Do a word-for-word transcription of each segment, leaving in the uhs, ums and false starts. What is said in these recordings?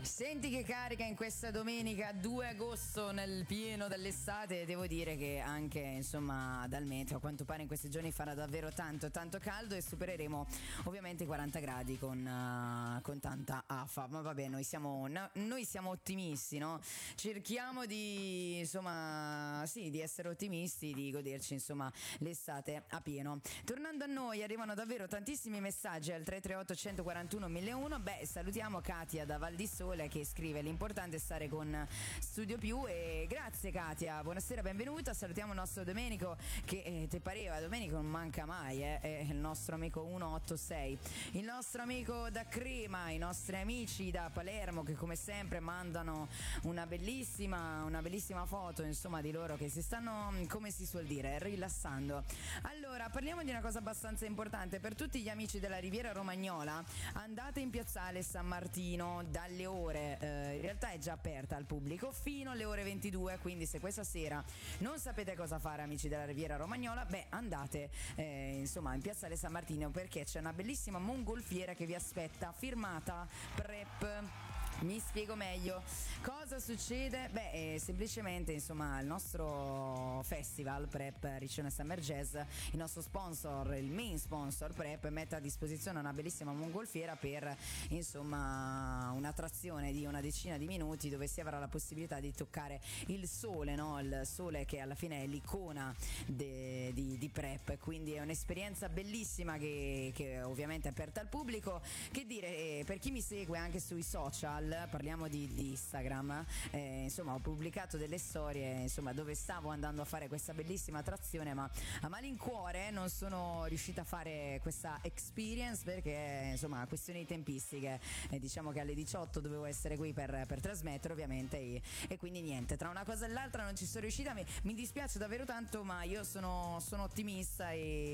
Senti che carica in questa domenica due agosto nel pieno dell'estate. Devo dire che anche insomma dal meteo a quanto pare in questi giorni farà davvero tanto tanto caldo e supereremo ovviamente i quaranta gradi con, uh, con tanta afa. Ma vabbè, noi siamo, no, noi siamo ottimisti, no? Cerchiamo di insomma sì di essere ottimisti, di goderci insomma l'estate a pieno. Tornando a noi, arrivano davvero tantissimi messaggi al tre tre otto uno quattro uno uno zero uno. Beh, salutiamo Katia da Val di Sole che scrive: l'importante è stare con Studio Più. E grazie Katia, buonasera, benvenuta. Salutiamo il nostro Domenico che eh, te pareva, Domenico non manca mai, eh, è il nostro amico centottantasei, il nostro amico da Crema, i nostri amici da Palermo che come sempre mandano una bellissima una bellissima foto insomma di loro che si stanno, come si suol dire, rilassando. Allora parliamo di una cosa abbastanza importante per tutti gli amici della Riviera Romagnola. Andate in piazzale San Martino dalle ore eh, in realtà è già aperta al pubblico fino alle ore ventidue, quindi se questa sera non sapete cosa fare amici della Riviera Romagnola, beh andate eh, insomma in piazzale San Martino, perché c'è una bellissima mongolfiera che vi aspetta firmata Prep. Mi spiego meglio. Cosa succede? Beh, eh, semplicemente insomma il nostro festival Prep Riccione Summer Jazz, il nostro sponsor, il main sponsor Prep, mette a disposizione una bellissima mongolfiera per insomma un'attrazione di una decina di minuti dove si avrà la possibilità di toccare il sole, no? Il sole che alla fine è l'icona de, di, di Prep, quindi è un'esperienza bellissima che, che ovviamente è aperta al pubblico. Che dire, eh, per chi mi segue anche sui social, parliamo di, di Instagram, eh, insomma ho pubblicato delle storie insomma dove stavo andando a fare questa bellissima attrazione, ma a malincuore non sono riuscita a fare questa experience perché insomma questioni di tempistiche, eh, diciamo che alle diciotto dovevo essere qui per, per trasmettere ovviamente e, e quindi niente, tra una cosa e l'altra non ci sono riuscita. Mi, mi dispiace davvero tanto, ma io sono, sono ottimista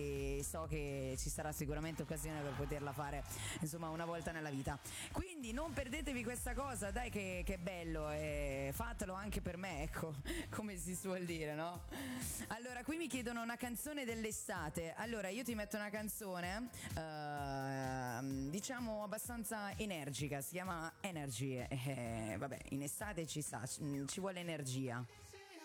e so che ci sarà sicuramente occasione per poterla fare insomma una volta nella vita, quindi non perdetevi questa cosa, dai che, che bello, e fatelo anche per me, ecco, come si suol dire, no? Allora qui mi chiedono una canzone dell'estate. Allora io ti metto una canzone uh, diciamo abbastanza energica, si chiama Energy, eh, vabbè in estate ci sa, ci vuole energia.